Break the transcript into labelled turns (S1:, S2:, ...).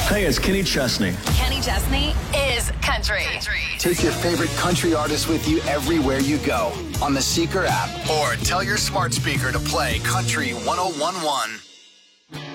S1: Hey, it's Kenny Chesney.
S2: Kenny Chesney is country.
S3: Take your favorite country artist with you everywhere you go on the Seeker app or tell your smart speaker to play Country 1011.